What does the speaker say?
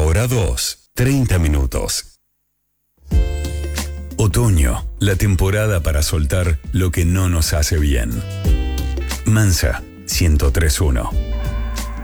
Hora 2, 30 minutos. Otoño, la temporada para soltar lo que no nos hace bien. Mansa, 103.1.